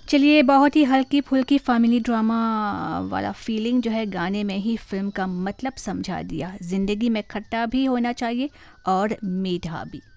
चलिए, बहुत ही हल्की-फुल्की family drama वाला फ़ीलिंग जो है गाने में ही फ़िल्म का मतलब समझा दिया। ज़िंदगी में खट्टा भी होना चाहिए और मीठा भी।